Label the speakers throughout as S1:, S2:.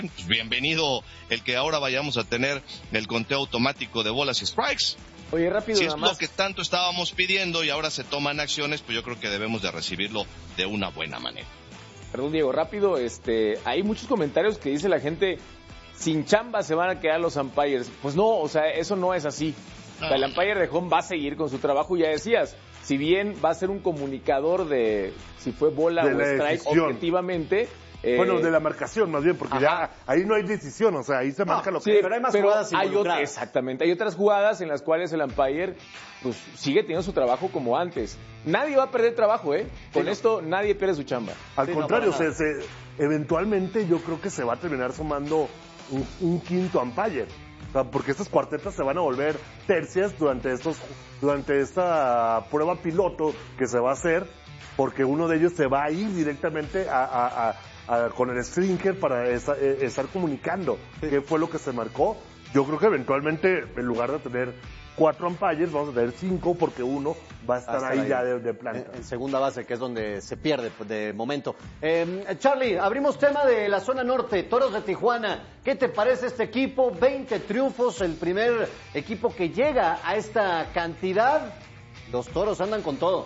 S1: Pues bienvenido el que ahora vayamos a tener el conteo automático de bolas y strikes.
S2: Oye, rápido,
S1: si
S2: nada
S1: es
S2: más.
S1: lo que tanto estábamos pidiendo y ahora se toman acciones, pues yo creo que debemos de recibirlo de una buena manera.
S2: Perdón, Diego, rápido, hay muchos comentarios que dice la gente, sin chamba se van a quedar los umpires. Pues no, o sea, eso no es así. O sea, el umpire de home va a seguir con su trabajo, ya decías, si bien va a ser un comunicador de si fue bola o strike objetivamente.
S3: Bueno, de la marcación más bien, porque ya ahí no hay decisión, o sea, ahí se marca lo que...
S2: Sí, pero hay más jugadas involucradas. Exactamente, hay otras jugadas en las cuales el umpire pues sigue teniendo su trabajo como antes. Nadie va a perder trabajo, con esto nadie pierde su chamba.
S3: Al contrario, eventualmente yo creo que se va a terminar sumando un quinto umpire. O sea, porque estas cuartetas se van a volver tercias durante esta prueba piloto que se va a hacer, porque uno de ellos se va a ir directamente con el stringer para estar comunicando qué fue lo que se marcó. Yo creo que eventualmente, en lugar de tener 4 umpires, vamos a tener 5, porque uno va a estar ahí ya de planta.
S4: En segunda base, que es donde se pierde de momento. Charlie, abrimos tema de la zona norte, Toros de Tijuana. ¿Qué te parece este equipo? 20 triunfos, el primer equipo que llega a esta cantidad. Los Toros andan con todo.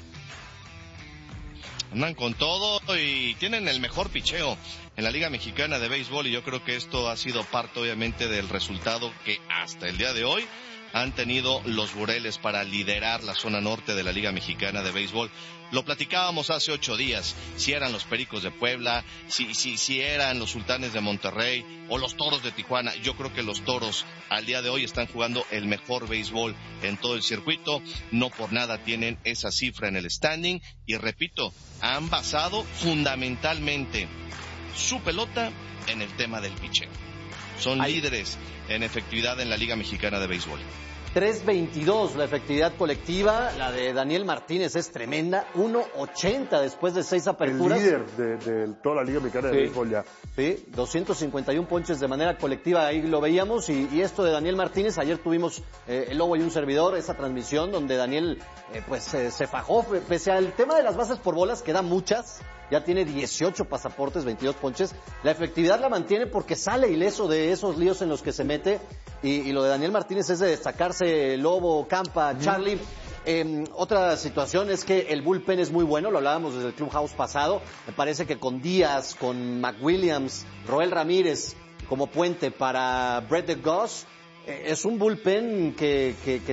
S1: Andan con todo y tienen el mejor picheo en la Liga Mexicana de Béisbol, y yo creo que esto ha sido parte obviamente del resultado que hasta el día de hoy han tenido los Bureles para liderar la zona norte de la Liga Mexicana de Béisbol. Lo platicábamos hace 8 días, si eran los Pericos de Puebla, si eran los Sultanes de Monterrey o los Toros de Tijuana. Yo creo que los Toros al día de hoy están jugando el mejor béisbol en todo el circuito, no por nada tienen esa cifra en el standing, y repito, han basado fundamentalmente su pelota en el tema del picheo. Son líderes en efectividad en la Liga Mexicana de Béisbol.
S4: 3.22 la efectividad colectiva, la de Daniel Martínez es tremenda, 1.80 después de 6 aperturas.
S3: El líder de toda la Liga Mexicana de Béisbol ya.
S4: Sí, 251 ponches de manera colectiva, ahí lo veíamos, y esto de Daniel Martínez, ayer tuvimos el Lobo y un servidor, esa transmisión donde Daniel se fajó, pese al tema de las bases por bolas, que da muchas, ya tiene 18 pasaportes, 22 ponches, la efectividad la mantiene porque sale ileso de esos líos en los que se mete, y lo de Daniel Martínez es de destacarse. Lobo, Campa, Charlie. Otra situación es que el bullpen es muy bueno, lo hablábamos desde el Clubhouse pasado, me parece que con Díaz, con McWilliams, Roel Ramírez como puente para Brett DeGoss, es un bullpen que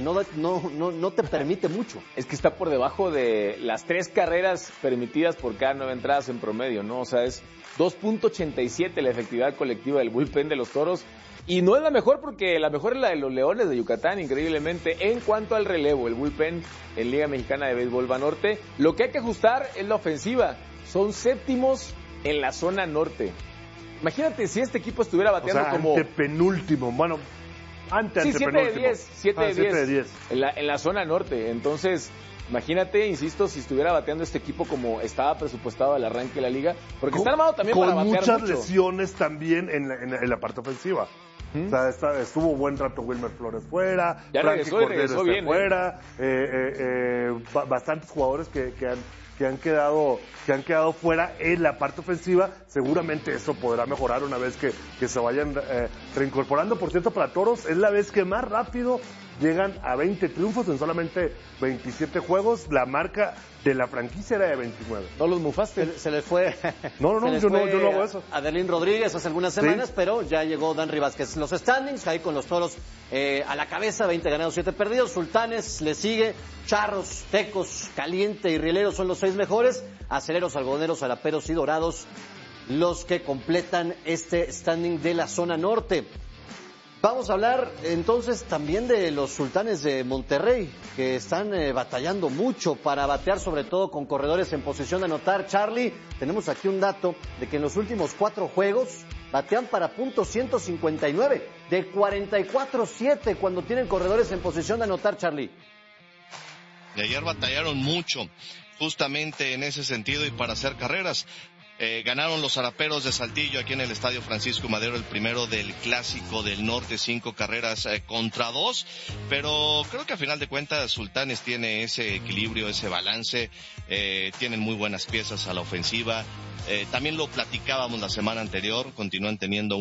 S4: no te permite mucho.
S2: Es que está por debajo de las 3 carreras permitidas por cada 9 entradas en promedio, ¿no? O sea, es 2.87 la efectividad colectiva del bullpen de los Toros. Y no es la mejor, porque la mejor es la de los Leones de Yucatán, increíblemente. En cuanto al relevo, el bullpen en Liga Mexicana de Béisbol Banorte, lo que hay que ajustar es la ofensiva. Son séptimos en la zona norte. Imagínate si este equipo estuviera bateando como...
S3: penúltimo, bueno...
S2: Sí, 7 de 10 en la zona norte. Entonces, imagínate, insisto, si estuviera bateando este equipo como estaba presupuestado al arranque de la liga, porque está armado también para batear mucho.
S3: Con muchas lesiones también en la parte ofensiva. O sea, estuvo buen rato Wilmer Flores fuera, Frankie Cordero está fuera, bastantes jugadores que han quedado fuera en la parte ofensiva. Seguramente eso podrá mejorar una vez que se vayan reincorporando. Por cierto, para Toros es la vez que más rápido llegan a 20 triunfos en solamente 27 juegos. La marca de la franquicia era de 29.
S2: ¿No los mufaste?
S4: Se les fue.
S3: No, yo no hago eso.
S4: Adelín Rodríguez hace algunas semanas, pero ya llegó Danry Vázquez. Los standings, ahí con los Toros a la cabeza, 20 ganados, 7 perdidos. Sultanes le sigue, Charros, Tecos, Caliente y Rieleros son los 6 mejores. Aceleros, Algodoneros, Alaperos y Dorados los que completan este standing de la zona norte. Vamos a hablar entonces también de los Sultanes de Monterrey, que están batallando mucho para batear, sobre todo con corredores en posición de anotar. Charlie, tenemos aquí un dato de que en los últimos 4 juegos batean para .159, de 44-7 cuando tienen corredores en posición de anotar, Charlie.
S1: Y ayer batallaron mucho, justamente en ese sentido y para hacer carreras. Ganaron los Araperos de Saltillo aquí en el Estadio Francisco Madero, el primero del Clásico del Norte, 5 carreras contra 2, pero creo que a final de cuentas Sultanes tiene ese equilibrio, ese balance, tienen muy buenas piezas a la ofensiva, también lo platicábamos la semana anterior, continúan teniendo